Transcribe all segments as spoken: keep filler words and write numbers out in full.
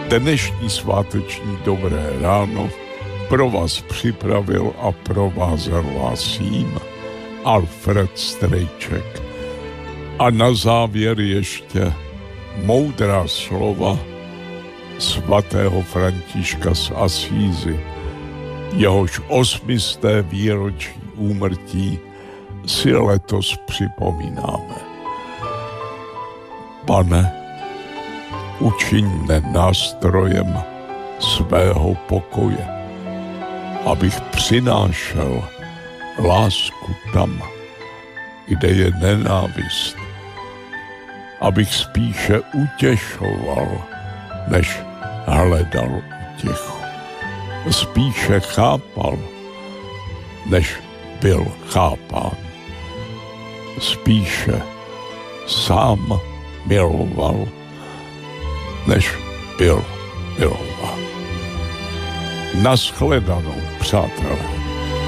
Dnešní sváteční dobré ráno pro vás připravil a provázel vás jím Alfred Strejček. A na závěr ještě moudrá slova svatého Františka z Asízy, jehož osmisté výročí úmrtí si letos připomínáme. Pane, učiň mne nástrojem svého pokoje, abych přinášel lásku tam, kde je nenávist, abych spíše utěšoval, než hledal útěchu. Spíše chápal, než byl chápán. Spíše sám miloval, než byl milován. Nashledanou, přátelé.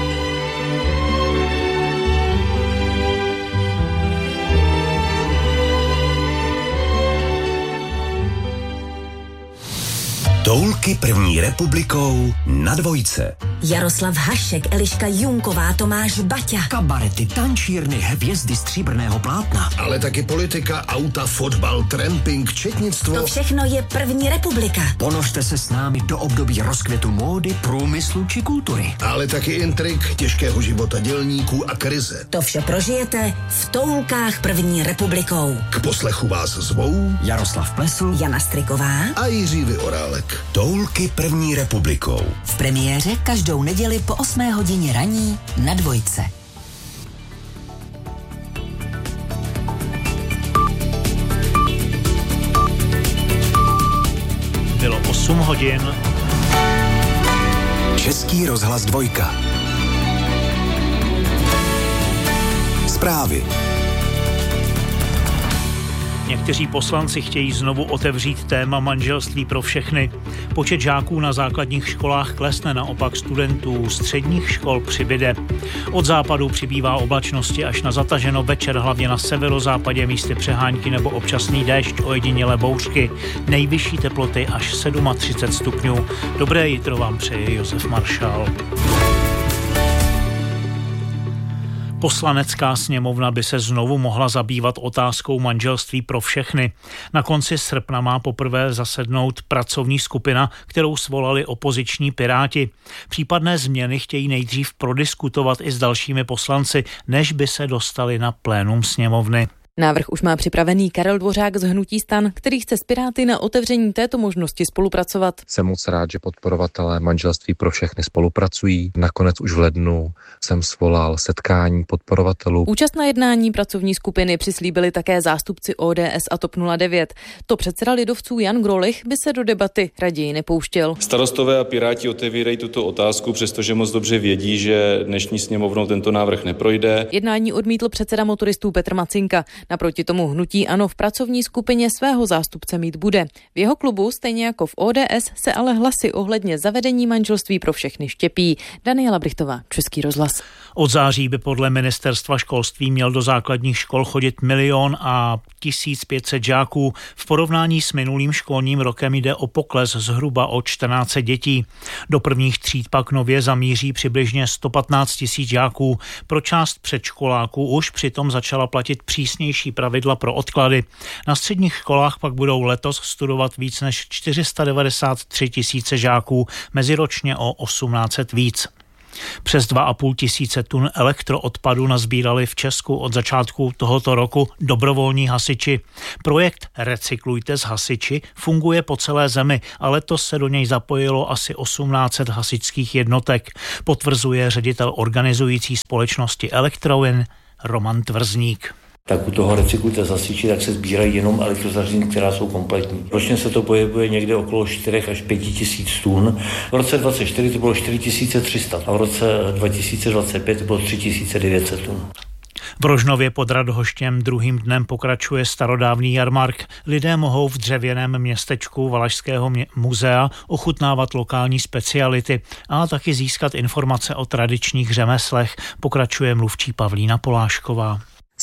Toulky první republikou na Dvojce. Jaroslav Hašek, Eliška Junková, Tomáš Baťa. Kabarety, tančírny, hvězdy stříbrného plátna. Ale taky politika, auta, fotbal, tramping, četnictvo. To všechno je první republika. Ponořte se s námi do období rozkvětu módy, průmyslu či kultury. Ale taky intrik, těžkého života dělníků a krize. To vše prožijete v Toulkách první republikou. K poslechu vás zvou Jaroslav Plesl, Jana Striková a Jiří Vyorálek. Toulky první republikou. V premiéře každou neděli po osmé hodině raní na Dvojce. Bylo osm hodin. Český rozhlas Dvojka. Zprávy. Někteří poslanci chtějí znovu otevřít téma manželství pro všechny. Počet žáků na základních školách klesne, naopak studentů středních škol přibyde. Od západu přibývá oblačnosti až na zataženo, večer hlavně na severozápadě místy přehánky nebo občasný déšť, ojedinělé bouřky. Nejvyšší teploty až třicet sedm stupňů. Dobré jitro vám přeje Josef Maršál. Poslanecká sněmovna by se znovu mohla zabývat otázkou manželství pro všechny. Na konci srpna má poprvé zasednout pracovní skupina, kterou svolali opoziční Piráti. Případné změny chtějí nejdřív prodiskutovat i s dalšími poslanci, než by se dostali na plénum sněmovny. Návrh už má připravený Karel Dvořák z hnutí STAN, který chce s Piráty na otevření této možnosti spolupracovat. Jsem moc rád, že podporovatelé manželství pro všechny spolupracují. Nakonec už v lednu jsem svolal setkání podporovatelů. Účast na jednání pracovní skupiny přislíbili také zástupci O D S a TOP nula devět. To předseda lidovců Jan Grolich by se do debaty raději nepouštěl. Starostové a Piráti otevírají tuto otázku, přestože moc dobře vědí, že dnešní sněmovnou tento návrh neprojde. Jednání odmítl předseda motoristů Petr Macinka. Naproti tomu hnutí ANO v pracovní skupině svého zástupce mít bude. V jeho klubu, stejně jako v O D S, se ale hlasy ohledně zavedení manželství pro všechny štěpí. Daniela Brichtová, Český rozhlas. Od září by podle ministerstva školství měl do základních škol chodit milion a tisíc pět set žáků. V porovnání s minulým školním rokem jde o pokles zhruba o čtrnáct set dětí. Do prvních tříd pak nově zamíří přibližně sto patnáct tisíc žáků. Pro část předškoláků už přitom začala platit přísnější pravidla pro odklady. Na středních školách pak budou letos studovat víc než čtyři sta devadesát tři tisíce žáků, meziročně o osmnáct set víc. Přes dva a půl tisíce tun elektroodpadu nazbírali v Česku od začátku tohoto roku dobrovolní hasiči. Projekt Recyklujte s hasiči funguje po celé zemi a letos se do něj zapojilo asi osmnáct set hasičských jednotek, potvrzuje ředitel organizující společnosti Elektrovin Roman Tvrzník. Tak u toho Recyklujte s hasiči, tak se sbírají jenom elektrozařízení, která jsou kompletní. Ročně se to pohybuje někde okolo čtyři až pět tisíc tun. V roce dvacet čtyři to bylo čtyři tisíce tři sta a v roce dva tisíce dvacet pět to bylo tři tisíce devět set tun. V Rožnově pod Radhoštěm druhým dnem pokračuje starodávný jarmark. Lidé mohou v dřevěném městečku Valašského muzea ochutnávat lokální speciality a taky získat informace o tradičních řemeslech, pokračuje mluvčí Pavlína Polášková.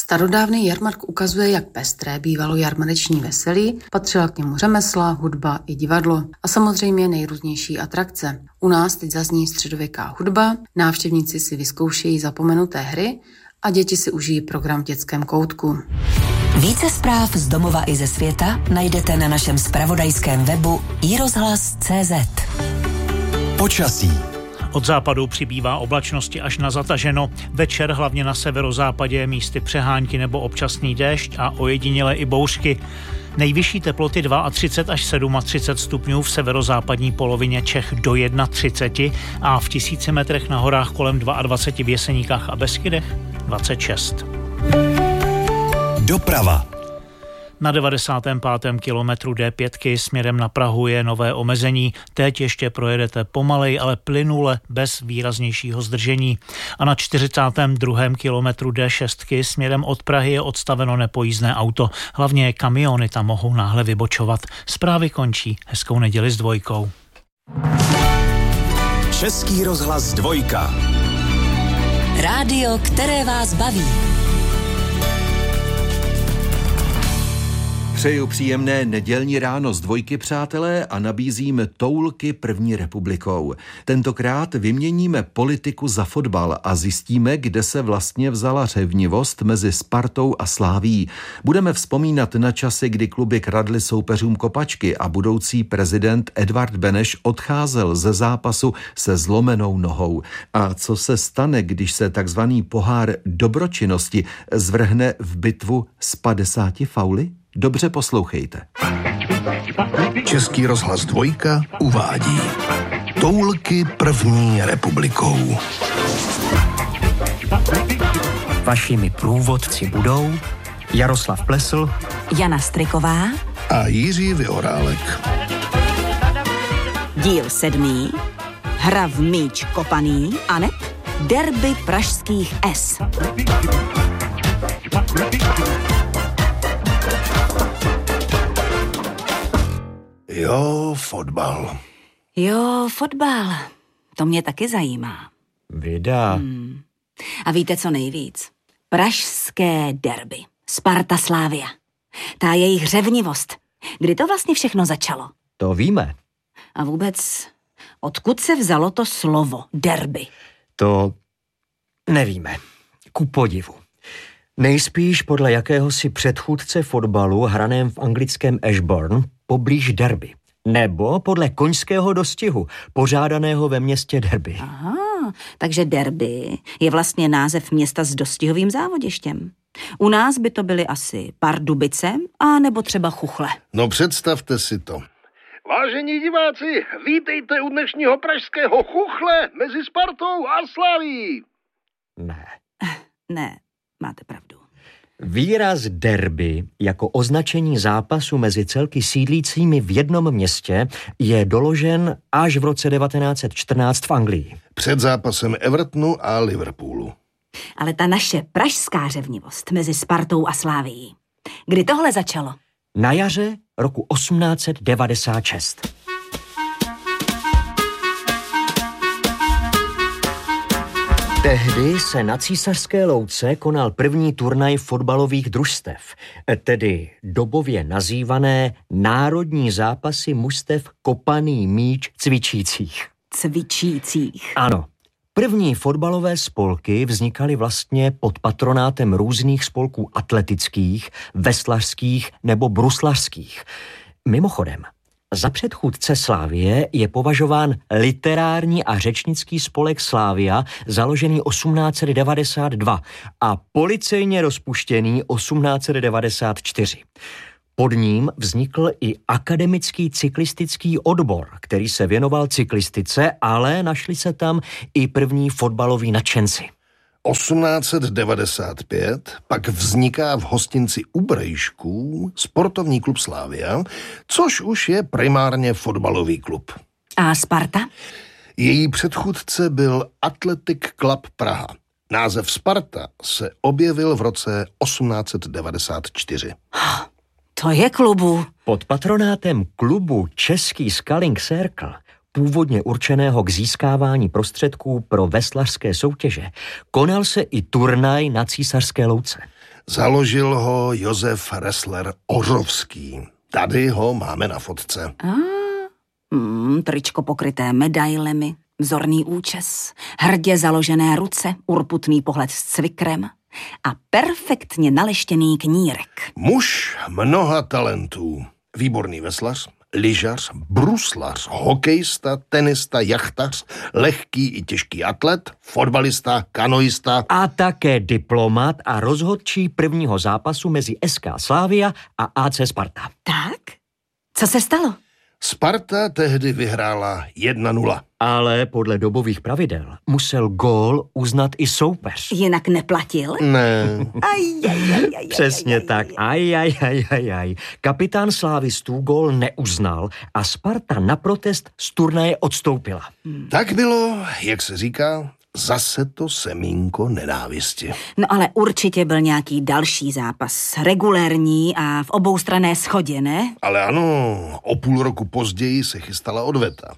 Starodávný jarmark ukazuje, jak pestré bývalo jarmareční veselí, patřila k němu řemesla, hudba i divadlo a samozřejmě nejrůznější atrakce. U nás teď zazní středověká hudba, návštěvníci si vyzkoušejí zapomenuté hry a děti si užijí program v dětském koutku. Více zpráv z domova i ze světa najdete na našem zpravodajském webu i rozhlas tečka cé zet. Počasí. Od západu přibývá oblačnosti až na zataženo. Večer hlavně na severozápadě místy přehánky nebo občasný déšť a ojediněle i bouřky. Nejvyšší teploty třicet dva až třicet sedm stupňů v severozápadní polovině Čech do třicet jedna a v tisíci metrech na horách kolem dvacet dva v Jeseníkách a Beskydech dvacet šest. Doprava. Na devadesátém pátém kilometru dé pět směrem na Prahu je nové omezení. Teď ještě projedete pomalej, ale plynule bez výraznějšího zdržení. A na čtyřicátém druhém kilometru dé šest směrem od Prahy je odstaveno nepojízdné auto. Hlavně kamiony tam mohou náhle vybočovat. Zprávy končí. Hezkou neděli s dvojkou. Český rozhlas dvojka. Rádio, které vás baví. Přeju příjemné nedělní ráno z dvojky, přátelé, a nabízím toulky první republikou. Tentokrát vyměníme politiku za fotbal a zjistíme, kde se vlastně vzala řevnivost mezi Spartou a Slavií. Budeme vzpomínat na časy, kdy kluby kradly soupeřům kopačky a budoucí prezident Edvard Beneš odcházel ze zápasu se zlomenou nohou. A co se stane, když se takzvaný pohár dobročinnosti zvrhne v bitvu s padesáti fauly? Dobře poslouchejte. Český rozhlas dvojka uvádí toulky první republikou. Vašimi průvodci budou Jaroslav Plesl, Jana Striková A Jiří Vyhorálek. Díl sedmý. Hra v míč kopaný, aneb derby pražských S. Jo, fotbal. Jo, fotbal. To mě taky zajímá. Vida. Hmm. A víte, co nejvíc? Pražské derby. Sparta Slavia. Ta jejich řevnivost. Kdy to vlastně všechno začalo? To víme. A vůbec, odkud se vzalo to slovo derby? To nevíme. Ku podivu. Nejspíš podle jakéhosi předchůdce fotbalu hraném v anglickém Ashbourne poblíž Derby. Nebo podle koňského dostihu, pořádaného ve městě Derby. Aha, takže Derby je vlastně název města s dostihovým závodištěm. U nás by to byly asi Pardubice a nebo třeba Chuchle. No představte si to. Vážení diváci, vítejte u dnešního pražského Chuchle mezi Spartou a Slavií. Ne. Ne, máte pravdu. Výraz derby jako označení zápasu mezi celky sídlícími v jednom městě je doložen až v roce devatenáct set čtrnáct v Anglii. Před zápasem Evertonu a Liverpoolu. Ale ta naše pražská řevnivost mezi Spartou a Slavií. Kdy tohle začalo? Na jaře roku osmnáct set devadesát šest. Tehdy se na Císařské louce konal první turnaj fotbalových družstev, tedy dobově nazývané národní zápasy mužstev kopaný míč cvičících. Cvičících. Ano. První fotbalové spolky vznikaly vlastně pod patronátem různých spolků atletických, veslařských nebo bruslařských. Mimochodem, za předchůdce Slavie je považován literární a řečnický spolek Slavia, založený osmnáct set devadesát dva a policejně rozpuštěný osmnáct set devadesát čtyři. Pod ním vznikl i akademický cyklistický odbor, který se věnoval cyklistice, ale našli se tam i první fotbaloví nadšenci. osmnáct set devadesát pět pak vzniká v hostinci U Brejšků sportovní klub Slavia, což už je primárně fotbalový klub. A Sparta? Její předchůdce byl Athletic Club Praha. Název Sparta se objevil v roce osmnáct set devadesát čtyři. To je klubu. Pod patronátem klubu Český Sculling Circle, původně určeného k získávání prostředků pro veslařské soutěže, konal se i turnaj na Císařské louce. Založil ho Josef Ressler Ořovský. Tady ho máme na fotce. A, mm, tričko pokryté medailemi, vzorný účes, hrdě založené ruce, urputný pohled s cvikrem a perfektně naleštěný knírek. Muž mnoha talentů. Výborný veslař, lyžař, bruslař, hokejista, tenista, jachtař, lehký i těžký atlet, fotbalista, kanoista. A také diplomat a rozhodčí prvního zápasu mezi S K Slavia a A C Sparta. Tak? Co se stalo? Sparta tehdy vyhrála jedna nula. Ale podle dobových pravidel musel gól uznat i soupeř. Jinak neplatil? Ne. Aj, aj, aj, aj, Přesně aj, aj, tak. Aj, aj, aj, aj, aj. Kapitán slávistů gól neuznal a Sparta na protest z turnaje odstoupila. Hmm. Tak bylo, jak se říká, zase to semínko nenávisti. No ale určitě byl nějaký další zápas. Regulérní a v oboustranné shodě, ne? Ale ano, o půl roku později se chystala odveta.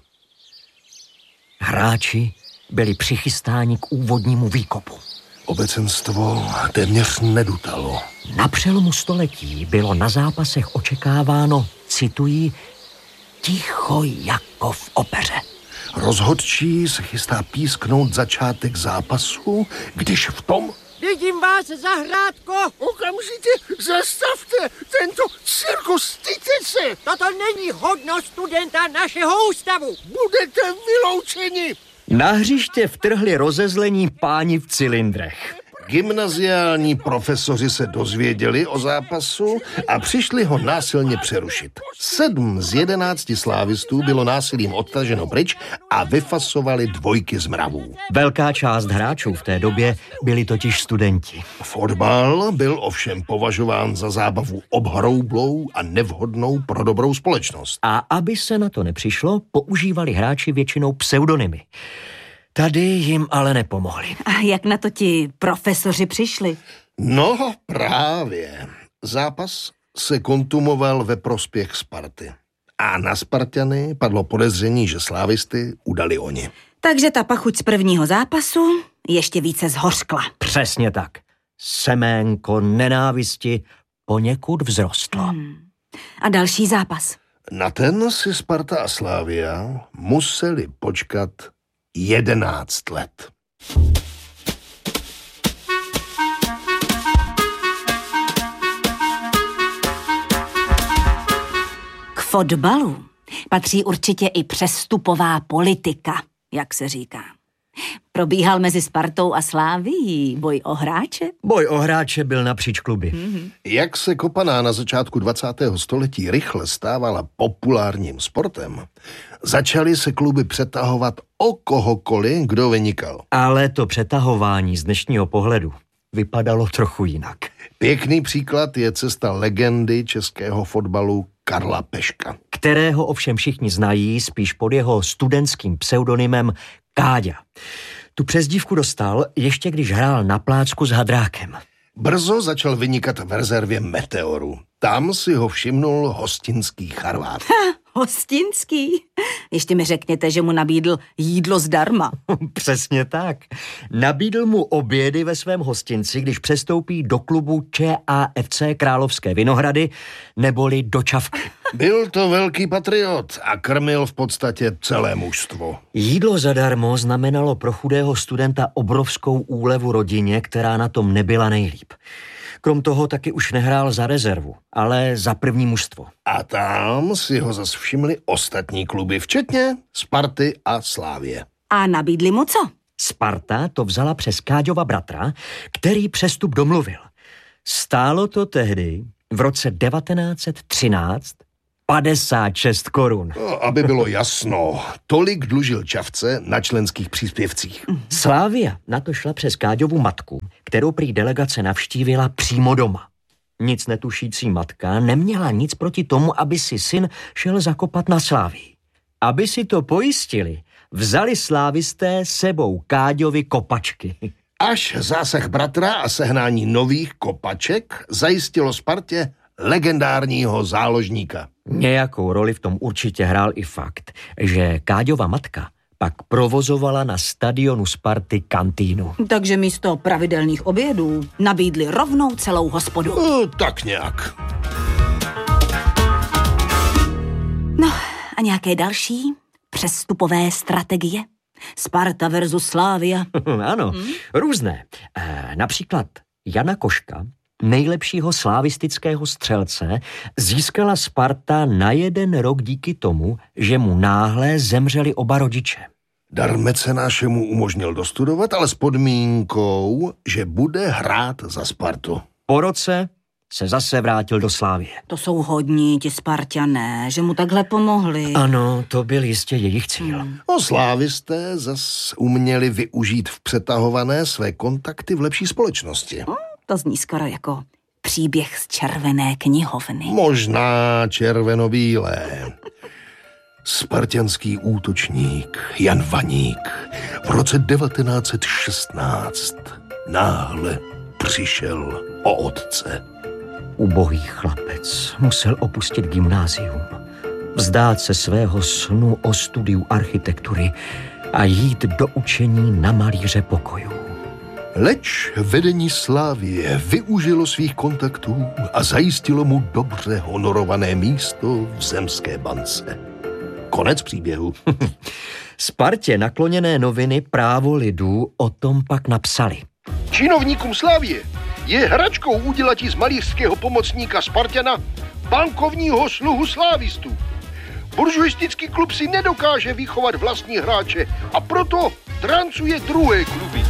Hráči byli přichystáni k úvodnímu výkopu. Obecenstvo téměř nedutalo. Na přelomu století bylo na zápasech očekáváno, cituji, ticho jako v opeře. Rozhodčí se chystá písknout začátek zápasu, když v tom... Vidím vás, zahrádko! Okamžitě zastavte tento cirkus, styďte se! Toto není hodno studenta našeho ústavu! Budete vyloučeni! Na hřiště vtrhli rozezlení páni v cylindrech. Gymnaziální profesoři se dozvěděli o zápasu a přišli ho násilně přerušit. Sedm z jedenácti slávistů bylo násilím odtaženo pryč a vyfasovali dvojky z mravů. Velká část hráčů v té době byli totiž studenti. Fotbal byl ovšem považován za zábavu obhroublou a nevhodnou pro dobrou společnost. A aby se na to nepřišlo, používali hráči většinou pseudonymy. Tady jim ale nepomohli. A jak na to ti profesoři přišli? No právě. Zápas se kontumoval ve prospěch Sparty. A na Sparťany padlo podezření, že slávisty udali oni. Takže ta pachuť z prvního zápasu ještě více zhořkla. Přesně tak. Seménko nenávisti poněkud vzrostlo. Hmm. A další zápas? Na ten si Sparta a Slavia museli počkat jedenáct let. K fotbalu patří určitě i přestupová politika, jak se říká. Probíhal mezi Spartou a Slavií boj o hráče? Boj o hráče byl napříč kluby. Mm-hmm. Jak se kopaná na začátku dvacátého století rychle stávala populárním sportem, začaly se kluby přetahovat o kohokoliv, kdo vynikal. Ale to přetahování z dnešního pohledu vypadalo trochu jinak. Pěkný příklad je cesta legendy českého fotbalu Karla Peška. Kterého ovšem všichni znají spíš pod jeho studentským pseudonymem Káďa. Tu přezdívku dostal ještě když hrál na plácku s Hadrákem. Brzo začal vynikat v rezervě Meteoru. Tam si ho všimnul hostinský Charvát. Ha, hostinský? Ještě mi řekněte, že mu nabídl jídlo zdarma. Přesně tak. Nabídl mu obědy ve svém hostinci, když přestoupí do klubu Č A F C Královské Vinohrady neboli do Čavky. Byl to velký patriot a krmil v podstatě celé mužstvo. Jídlo zadarmo znamenalo pro chudého studenta obrovskou úlevu rodině, která na tom nebyla nejlíp. Krom toho taky už nehrál za rezervu, ale za první mužstvo. A tam si ho zas všimli ostatní kluby, včetně Sparty a Slávie. A nabídli mu co? Sparta to vzala přes Káďova bratra, který přestup domluvil. Stálo to tehdy v roce devatenáct set třináct padesát šest korun. No, aby bylo jasno, tolik dlužil Čavce na členských příspěvcích. Slávia na to šla přes Káďovu matku, kterou prý delegace navštívila přímo doma. Nic netušící matka neměla nic proti tomu, aby si syn šel zakopat na Slávii. Aby si to pojistili, vzali slávisté sebou Káďovi kopačky. Až zásah bratra a sehnání nových kopaček zajistilo Spartě legendárního záložníka. Nějakou roli v tom určitě hrál i fakt, že Káďova matka pak provozovala na stadionu Sparty kantýnu. Takže místo pravidelných obědů nabídli rovnou celou hospodu. No, tak nějak. No a nějaké další přestupové strategie? Sparta versus Slavia. Ano, hmm? různé. E, například Jana Koška, nejlepšího slavistického střelce, získala Sparta na jeden rok díky tomu, že mu náhle zemřeli oba rodiče. Dar mecenáše mu umožnil dostudovat, ale s podmínkou, že bude hrát za Spartu. Po roce se zase vrátil do Slávie. To jsou hodní ti Sparťané, že mu takhle pomohli. Ano, to byl jistě jejich cíl. Hmm. O slávisté zas uměli využít v přetahované své kontakty v lepší společnosti. Hmm, to zní skoro jako příběh z červené knihovny. Možná červenobílé. Spartanský útočník Jan Vaník v roce devatenáct set šestnáct náhle přišel o otce. Ubohý chlapec musel opustit gymnázium, vzdát se svého snu o studiu architektury a jít do učení na malíře pokojů. Leč vedení Slávie využilo svých kontaktů a zajistilo mu dobře honorované místo v zemské bance. Konec příběhu. Spartě nakloněné noviny Právo lidu o tom pak napsali. Činovníkům Slávie je hračkou udělatí z malířského pomocníka Spartana bankovního sluhu slávistů. Buržuistický klub si nedokáže vychovat vlastní hráče a proto drancuje druhé kluby.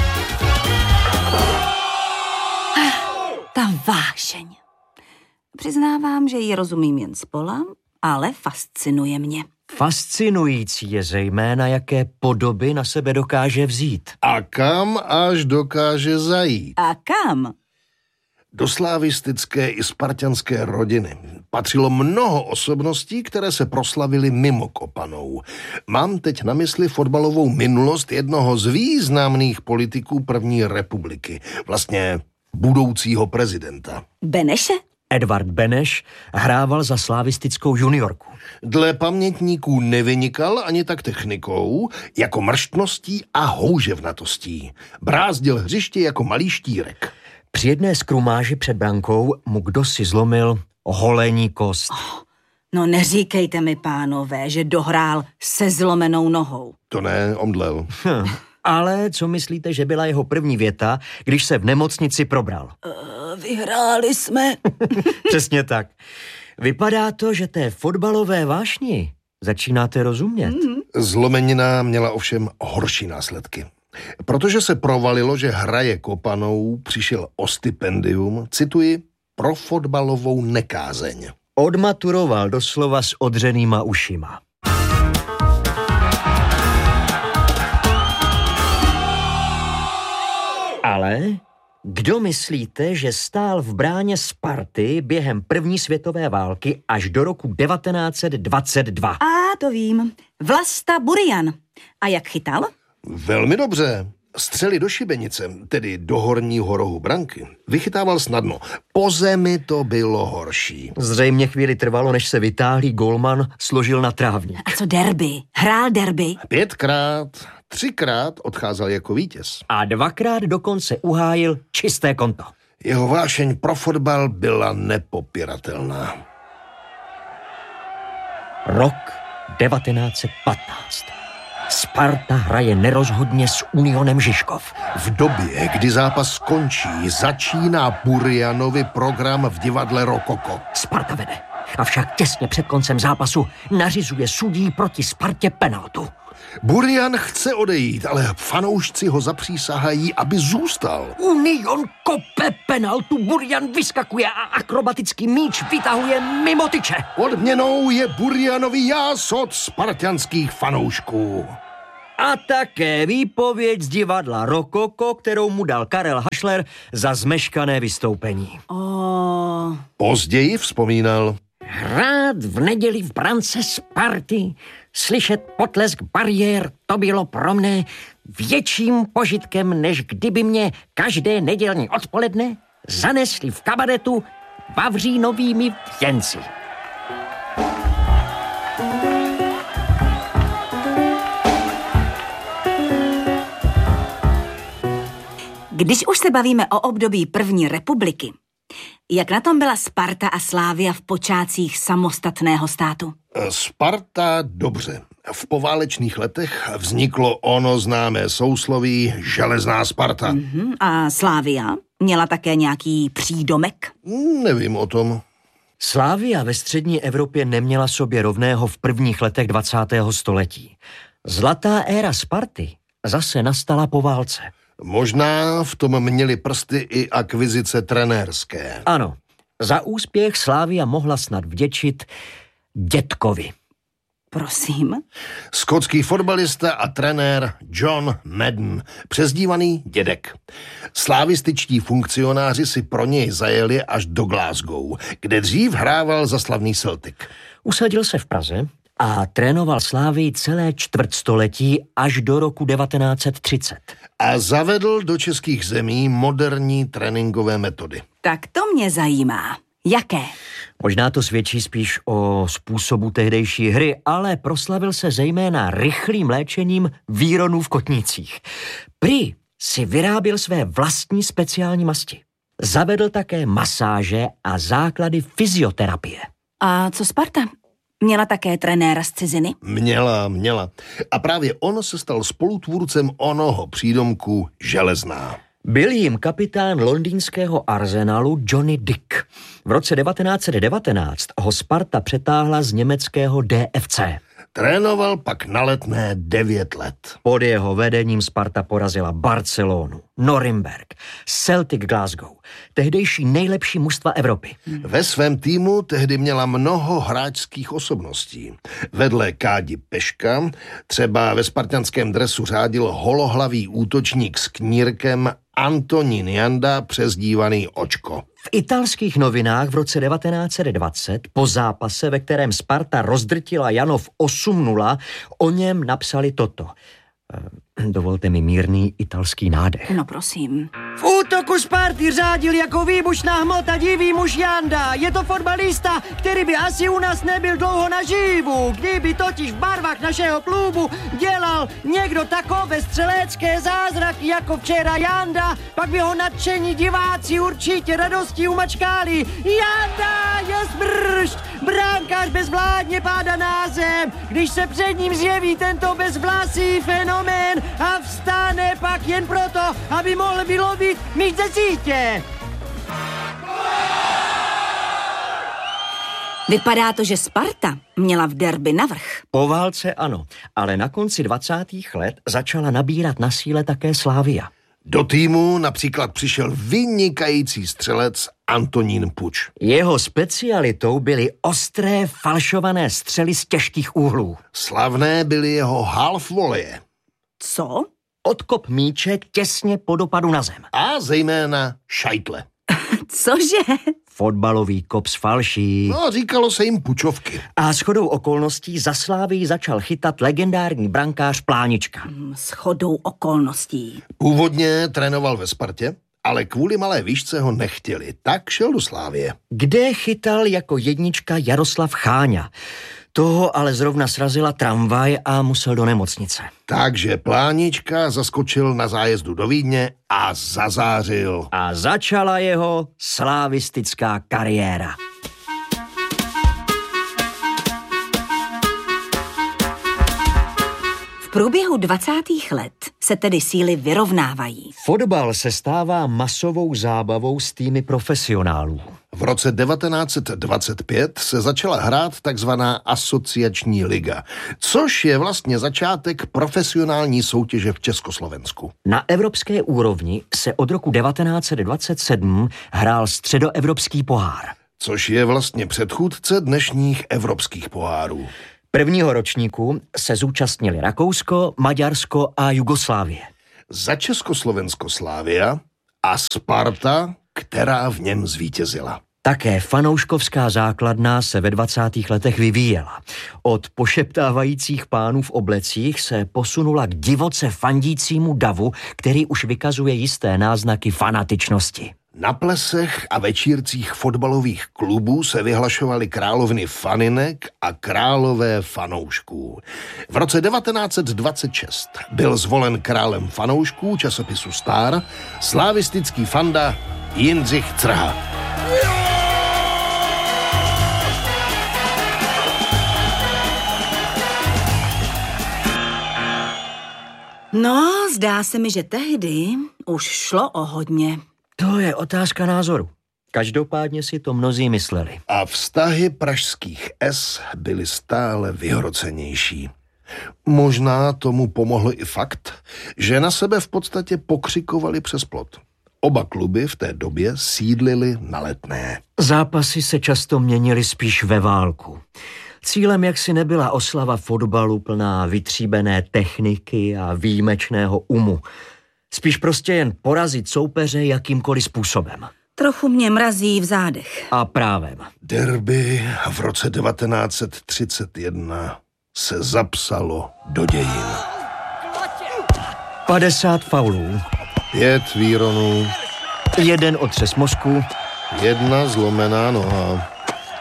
Ta vášeň. Přiznávám, že ji rozumím jen zpola, ale fascinuje mě. Fascinující je zejména, jaké podoby na sebe dokáže vzít. A kam až dokáže zajít. A kam? Do slavistické i spartanské rodiny patřilo mnoho osobností, které se proslavily mimo kopanou. Mám teď na mysli fotbalovou minulost jednoho z významných politiků první republiky, vlastně budoucího prezidenta. Beneše? Edvard Beneš hrával za slavistickou juniorku. Dle pamětníků nevynikal ani tak technikou, jako mrštností a houževnatostí. Brázdil hřiště jako malý štírek. Při jedné skrumáži před brankou mu kdosi zlomil holení kost. Oh, no neříkejte mi, pánové, že dohrál se zlomenou nohou. To ne, omdlel. Hm. Ale co myslíte, že byla jeho první věta, když se v nemocnici probral? Uh, vyhráli jsme. Přesně tak. Vypadá to, že té fotbalové vášni začínáte rozumět. Mm-hmm. Zlomenina měla ovšem horší následky. Protože se provalilo, že hraje kopanou, přišel o stipendium, cituji, pro fotbalovou nekázeň. Odmaturoval doslova s odřenýma ušima. Ale kdo myslíte, že stál v bráně Sparty během první světové války až do roku devatenáct set dvacet dva? A to vím. Vlasta Burian. A jak chytal? Velmi dobře. Střely do šibenice, tedy do horního rohu branky, vychytával snadno. Po zemi to bylo horší. Zřejmě chvíli trvalo, než se vytáhlý golman složil na trávník. A co derby? Hrál derby? Pětkrát, třikrát odcházel jako vítěz. A dvakrát dokonce uhájil čisté konto. Jeho vášeň pro fotbal byla nepopiratelná. Rok devatenáct set patnáct. Sparta hraje nerozhodně s Unionem Žižkov. V době, kdy zápas skončí, začíná Burianovi program v divadle Rokoko. Sparta vede, avšak těsně před koncem zápasu nařizuje sudí proti Spartě penaltu. Burian chce odejít, ale fanoušci ho zapřísahají, aby zůstal. Union kope penaltu, Burian vyskakuje a akrobatický míč vytahuje mimo tyče. Odměnou je Burianovi jásot spartanských fanoušků. A také výpověď z divadla Rokoko, kterou mu dal Karel Hašler za zmeškané vystoupení. Oh. Později vzpomínal. Hrát v neděli v brance Sparty, slyšet potlesk bariér, to bylo pro mne větším požitkem, než kdyby mě každé nedělní odpoledne zanesli v kabaretu vavřínovými věnci. Když už se bavíme o období první republiky, jak na tom byla Sparta a Slavia v počátcích samostatného státu? Sparta dobře. V poválečných letech vzniklo ono známé sousloví Železná Sparta. Mm-hmm. A Slavia měla také nějaký přídomek? Nevím o tom. Slavia ve střední Evropě neměla sobě rovného v prvních letech dvacátého století. Zlatá éra Sparty zase nastala po válce. Možná v tom měli prsty i akvizice trenérské. Ano, za úspěch Slavia mohla snad vděčit dědkovi. Prosím? Skotský fotbalista a trenér John Madden, přezdívaný Dědek. Slavističtí funkcionáři si pro něj zajeli až do Glasgow, kde dřív hrával za slavný Celtic. Usadil se v Praze a trénoval Slavii celé čtvrtstoletí až do roku devatenáct set třicet. A zavedl do českých zemí moderní tréninkové metody. Tak to mě zajímá. Jaké? Možná to svědčí spíš o způsobu tehdejší hry, ale proslavil se zejména rychlým léčením výronů v kotnících. Prý si vyráběl své vlastní speciální masti. Zavedl také masáže a základy fyzioterapie. A co Sparta? Měla také trenéra z ciziny? Měla, měla. A právě on se stal spolutvůrcem onoho přídomku Železná. Byl jim kapitán londýnského Arsenalu Johnny Dick. V roce devatenáct set devatenáct ho Sparta přetáhla z německého D F C. Trénoval pak na Letné devět let. Pod jeho vedením Sparta porazila Barcelonu, Norimberk, Celtic Glasgow, tehdejší nejlepší mužstva Evropy. Ve svém týmu tehdy měla mnoho hráčských osobností. Vedle Kádi Peška třeba ve spartanském dresu řádil holohlavý útočník s knírkem Antonín Janda, přezdívaný Očko. V italských novinách v roce devatenáct set dvacet po zápase, ve kterém Sparta rozdrtila Janov osm nula, o něm napsali toto. Dovolte mi mírný italský nádech. No prosím. V útoku Sparty řádil jako výbušná hmota divý muž Janda. Je to fotbalista, který by asi u nás nebyl dlouho naživu. Kdyby totiž v barvách našeho klubu dělal někdo takové střelecké zázraky jako včera Janda, pak by ho nadšení diváci určitě radostí umačkali. Janda je zbršť, brankář bezvládně pádá na zem, když se před ním zjeví tento bezvlasý fenomén a vstane pak jen proto, aby mohl vylovit míč ze sítě. Vypadá to, že Sparta měla v derby navrch. Po válce ano, ale na konci dvacátých let začala nabírat na síle také Slavia. Do týmu například přišel vynikající střelec Antonín Puč. Jeho specialitou byly ostré falšované střely z těžkých úhlů. Slavné byly jeho half voleje. Co? Odkop míček těsně po dopadu na zem. A zejména šajtle. Cože? Fotbalový kop z falší. No, říkalo se jim pučovky. A shodou okolností za Slavii začal chytat legendární brankář Plánička. Hmm, shodou okolností. Původně trénoval ve Spartě, ale kvůli malé výšce ho nechtěli, tak šel do Slávie. Kde chytal jako jednička Jaroslav Cháňa. Toho ale zrovna srazila tramvaj a musel do nemocnice. Takže Plánička zaskočil na zájezdu do Vídně a zazářil. A začala jeho slavistická kariéra. V průběhu dvacátých let se tedy síly vyrovnávají. Fotbal se stává masovou zábavou s týmy profesionálů. V roce devatenáct set dvacet pět se začala hrát takzvaná asociační liga, což je vlastně začátek profesionální soutěže v Československu. Na evropské úrovni se od roku devatenáct set dvacet sedm hrál středoevropský pohár. Což je vlastně předchůdce dnešních evropských pohárů. Prvního ročníku se zúčastnili Rakousko, Maďarsko a Jugoslávie. Za Československo Slavia a Sparta, která v něm zvítězila. Také fanouškovská základna se ve dvacátých letech vyvíjela. Od pošeptávajících pánů v oblecích se posunula k divoce fandícímu davu, který už vykazuje jisté náznaky fanatičnosti. Na plesech a večírcích fotbalových klubů se vyhlašovaly královny faninek a králové fanoušků. V roce devatenáct set dvacet šest byl zvolen králem fanoušků časopisu Star slavistický fanda Jindřich Crha. No, zdá se mi, že tehdy už šlo o hodně. To je otázka názoru. Každopádně si to mnozí mysleli. A vztahy pražských S byly stále vyhrocenější. Možná tomu pomohl i fakt, že na sebe v podstatě pokřikovali přes plot. Oba kluby v té době sídlily na Letné. Zápasy se často měnily spíš ve válku. Cílem jaksi nebyla oslava fotbalu plná vytříbené techniky a výjimečného umu. Spíš prostě jen porazit soupeře jakýmkoliv způsobem. Trochu mě mrazí v zádech. A právem. Derby v roce devatenáct set třicet jedna se zapsalo do dějin. padesát faulů. Pět výronů. Jeden otřes mozku. Jedna zlomená noha.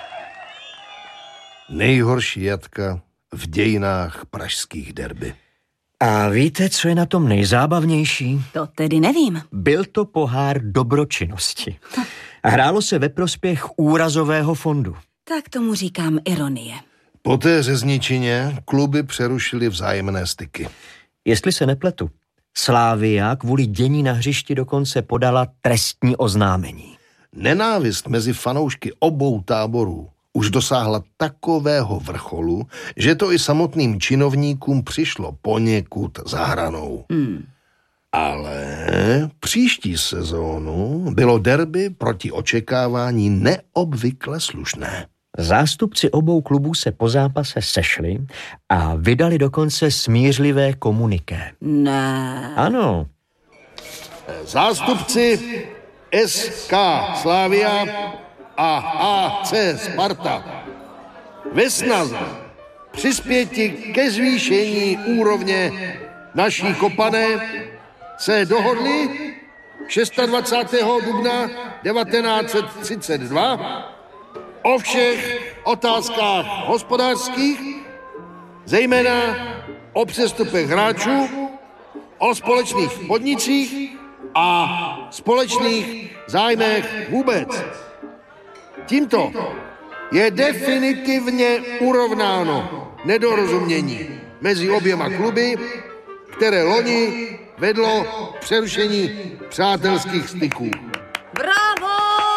Nejhorší jatka v dějinách pražských derby. A víte, co je na tom nejzábavnější? To tedy nevím. Byl to pohár dobročinnosti. A hrálo se ve prospěch úrazového fondu. Tak tomu říkám ironie. Po té řezničině kluby přerušily vzájemné styky. Jestli se nepletu, Slavia kvůli dění na hřišti dokonce podala trestní oznámení. Nenávist mezi fanoušky obou táborů už dosáhla takového vrcholu, že to i samotným činovníkům přišlo poněkud za hranou. Hmm. Ale příští sezónu bylo derby proti očekávání neobvykle slušné. Zástupci obou klubů se po zápase sešli a vydali dokonce smířlivé komuniké. Ne. Ano. Zástupci S K Slavia a A C Sparta ve snaze přispěti ke zvýšení úrovně naší kopané se dohodli dvacátého šestého dubna devatenáct set třicet dva o všech otázkách hospodářských, zejména o přestupech hráčů, o společných podnicích a společných zájmech vůbec. Tímto je definitivně urovnáno nedorozumění mezi oběma kluby, které loni vedlo k přerušení přátelských styků. Bravo!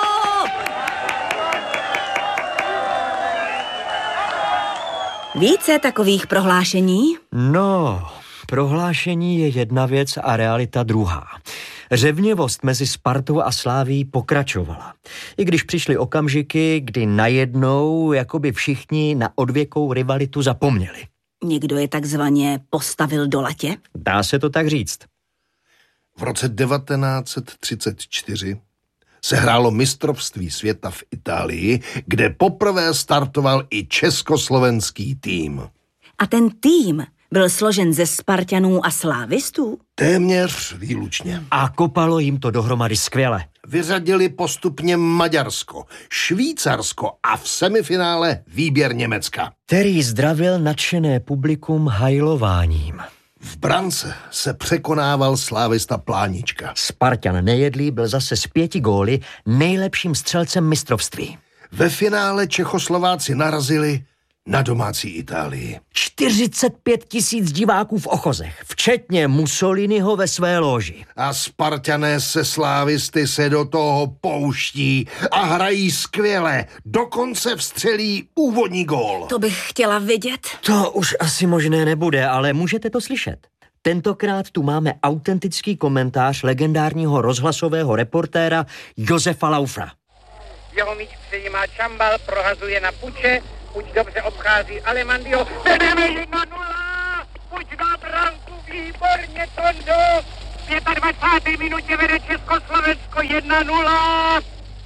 Více takových prohlášení? No, prohlášení je jedna věc a realita druhá. Řevnivost mezi Spartou a Slavií pokračovala. I když přišly okamžiky, kdy najednou jakoby všichni na odvěkou rivalitu zapomněli. Někdo je takzvaně postavil do latě? Dá se to tak říct. V roce devatenáct set třicet čtyři se hrálo mistrovství světa v Itálii, kde poprvé startoval i československý tým. A ten tým byl složen ze Spartanů a slávistů? Téměř výlučně. A kopalo jim to dohromady skvěle. Vyřadili postupně Maďarsko, Švýcarsko a v semifinále výběr Německa. Který zdravil nadšené publikum hajlováním. V brance se překonával slávista Plánička. Spartan Nejedlý byl zase z pěti góly nejlepším střelcem mistrovství. Ve finále Čechoslováci narazili na domácí Itálii. čtyřicet pět tisíc diváků v ochozech, včetně Mussoliniho ve své loži. A Spartané se slávisty se do toho pouští a hrají skvěle. Dokonce vstřelí úvodní gól. To bych chtěla vidět. To už asi možné nebude, ale můžete to slyšet. Tentokrát tu máme autentický komentář legendárního rozhlasového reportéra Josefa Laufra. Jeho míč přejímá Čambal, prohazuje na Puče, Puč dobře obchází Alemandio, vedeme jedna nula, Puč dá branku, výborně Tondo, v dvacáté páté minutě vede Československo jedna nula.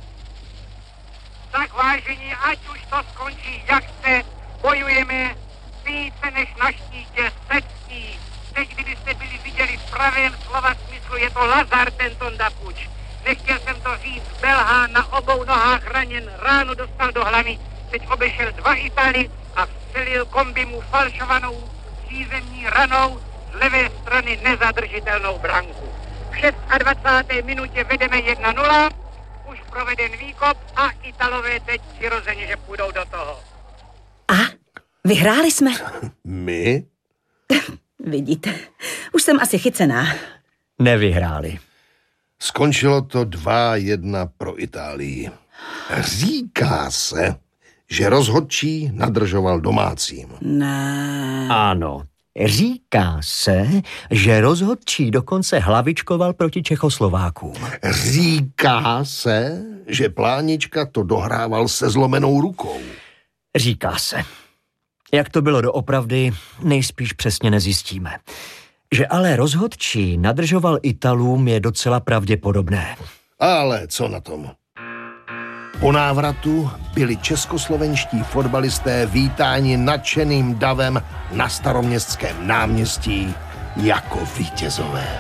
Tak vážení, ať už to skončí, jak chce, bojujeme více než na štítě secký. Teď, kdybyste byli viděli v pravém slova smyslu, je to Lazar, ten Tonda Puč. Nechtěl jsem to říct, belhá na obou nohách raněn, ránu dostal do hlavy, teď obešel dva Italy a vstřelil kombi mu falšovanou přízemní ranou z levé strany nezadržitelnou branku. V dvacáté šesté minutě vedeme jedna nula, už proveden výkop a Italové teď přirozeně, že půjdou do toho. A vyhráli jsme. My? Vidíte, už jsem asi chycená. Nevyhráli. Skončilo to dva jedna pro Itálii. Říká se, že rozhodčí nadržoval domácím. Ne. Ano. Říká se, že rozhodčí dokonce hlavičkoval proti Čechoslovákům. Říká se, že Plánička to dohrával se zlomenou rukou. Říká se. Jak to bylo doopravdy, nejspíš přesně nezjistíme. Že ale rozhodčí nadržoval Italům je docela pravděpodobné. Ale co na tom? Po návratu byli českoslovenští fotbalisté vítáni nadšeným davem na Staroměstském náměstí jako vítězové.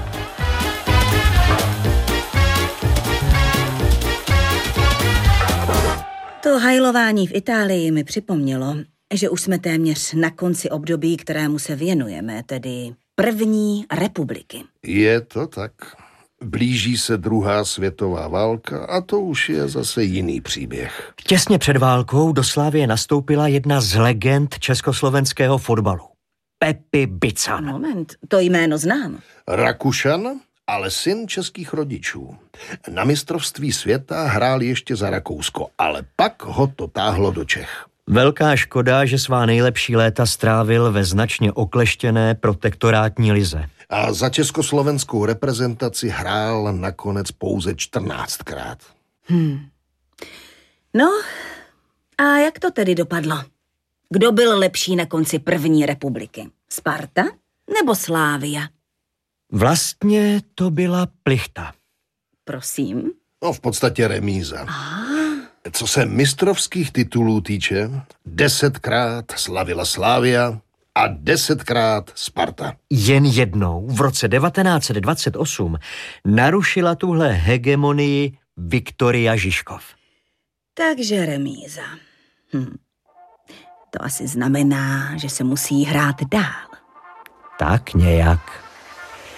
To hajlování v Itálii mi připomnělo, že už jsme téměř na konci období, kterému se věnujeme, tedy první republiky. Je to tak. Blíží se druhá světová válka a to už je zase jiný příběh. Těsně před válkou do Slavie nastoupila jedna z legend československého fotbalu. Pepi Bican. Moment, to jméno znám. Rakušan, ale syn českých rodičů. Na mistrovství světa hrál ještě za Rakousko, ale pak ho to táhlo do Čech. Velká škoda, že svá nejlepší léta strávil ve značně okleštěné protektorátní lize. A za československou reprezentaci hrál nakonec pouze čtrnáctkrát. Hmm. No, a jak to tedy dopadlo? Kdo byl lepší na konci první republiky? Sparta nebo Slávia? Vlastně to byla plichta. Prosím? No, v podstatě remíza. Ah. Co se mistrovských titulů týče, desetkrát slavila Slavia a desetkrát Sparta. Jen jednou v roce devatenáct set dvacet osm narušila tuhle hegemonii Viktoria Žižkov. Takže remíza. Hm. To asi znamená, že se musí hrát dál. Tak nějak.